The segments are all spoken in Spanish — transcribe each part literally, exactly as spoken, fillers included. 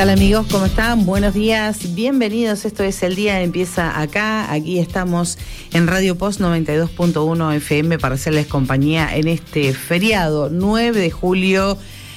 Hola amigos, ¿cómo están? Buenos días, bienvenidos. Esto es El Día Empieza Acá. Aquí estamos en Radio Post noventa y dos punto uno F M para hacerles compañía en este feriado nueve de julio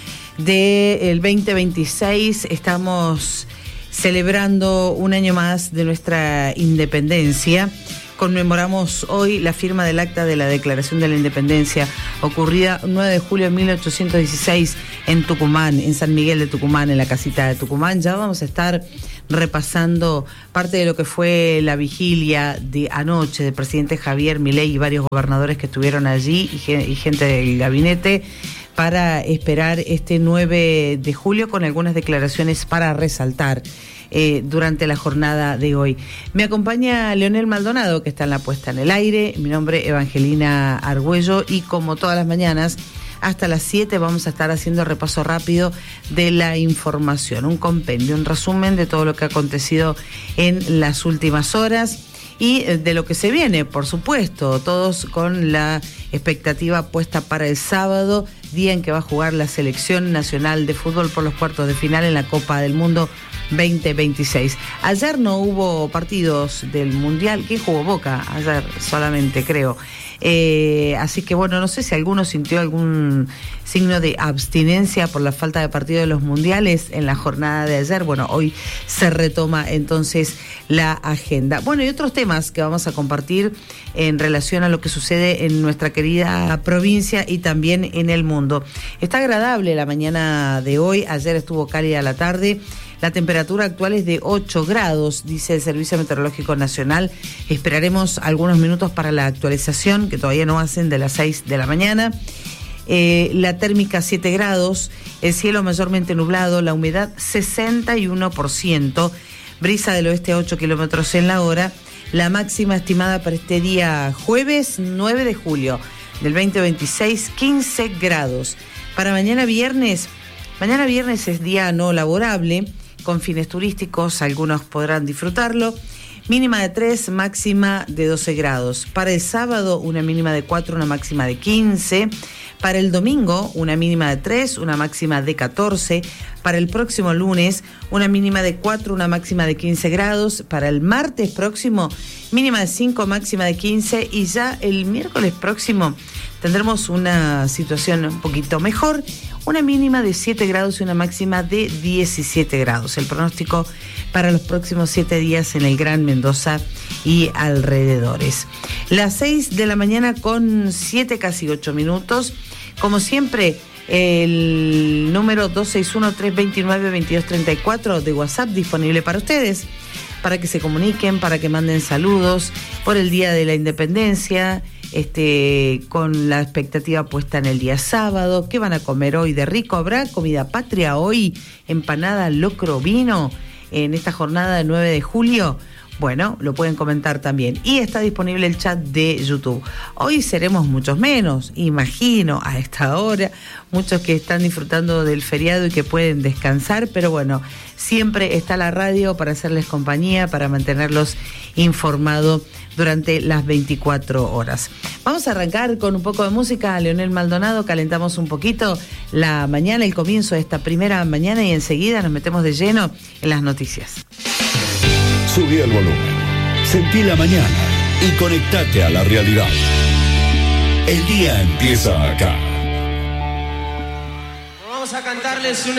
del veinte veintiséis. Estamos celebrando un año más de nuestra independencia. Conmemoramos hoy la firma del acta de la Declaración de la Independencia, ocurrida nueve de julio de mil ochocientos dieciséis en Tucumán, en San Miguel de Tucumán, en la casita de Tucumán. Ya vamos a estar repasando parte de lo que fue la vigilia de anoche del presidente Javier Milei y varios gobernadores que estuvieron allí y, y gente del gabinete para esperar este nueve de julio con algunas declaraciones para resaltar Eh, durante la jornada de hoy. Me acompaña Leonel Maldonado, que está en la puesta en el aire. Mi nombre es Evangelina Argüello y como todas las mañanas, hasta las siete vamos a estar haciendo repaso rápido de la información, un compendio, un resumen de todo lo que ha acontecido en las últimas horas y de lo que se viene, por supuesto, todos con la expectativa puesta para el sábado, día en que va a jugar la Selección Nacional de Fútbol por los cuartos de final en la Copa del Mundo veinte veintiséis. Ayer no hubo partidos del Mundial. ¿Quién jugó? Boca ayer solamente, creo. Eh, así que bueno, no sé si alguno sintió algún signo de abstinencia por la falta de partido de los mundiales en la jornada de ayer. Bueno, hoy se retoma entonces la agenda. Bueno, y otros temas que vamos a compartir en relación a lo que sucede en nuestra querida provincia y también en el mundo. Está agradable la mañana de hoy. Ayer estuvo cálida la tarde. La temperatura actual es de ocho grados, dice el Servicio Meteorológico Nacional. Esperaremos algunos minutos para la actualización, que todavía no hacen, de las seis de la mañana. Eh, la térmica siete grados, el cielo mayormente nublado, la humedad sesenta y uno por ciento, brisa del oeste a ocho kilómetros en la hora. La máxima estimada para este día jueves nueve de julio del veinte veintiséis, quince grados. Para mañana viernes, mañana viernes es día no laborable, con fines turísticos, algunos podrán disfrutarlo. Mínima de tres, máxima de doce grados. Para el sábado, una mínima de cuatro, una máxima de quince. Para el domingo, una mínima de tres, una máxima de catorce. Para el próximo lunes, una mínima de cuatro, una máxima de quince grados. Para el martes próximo, mínima de cinco, máxima de quince. Y ya el miércoles próximo tendremos una situación un poquito mejor, una mínima de siete grados y una máxima de diecisiete grados. El pronóstico para los próximos siete días en el Gran Mendoza y alrededores. Las seis de la mañana con siete, casi ocho minutos. Como siempre, el número dos seis uno, tres dos nueve, dos dos tres cuatro de WhatsApp disponible para ustedes, para que se comuniquen, para que manden saludos por el Día de la Independencia, este, con la expectativa puesta en el día sábado. ¿Qué van a comer hoy de rico? ¿Habrá comida patria hoy? ¿Empanada, locro, vino en esta jornada de nueve de julio? Bueno, lo pueden comentar también. Y está disponible el chat de YouTube. Hoy seremos muchos menos, imagino, a esta hora. Muchos que están disfrutando del feriado y que pueden descansar. Pero bueno, siempre está la radio para hacerles compañía, para mantenerlos informados durante las veinticuatro horas. Vamos a arrancar con un poco de música. Leonel Maldonado, calentamos un poquito la mañana, el comienzo de esta primera mañana, y enseguida nos metemos de lleno en las noticias. Subí el volumen, sentí la mañana y conectate a la realidad. El día empieza acá. Vamos a cantarles una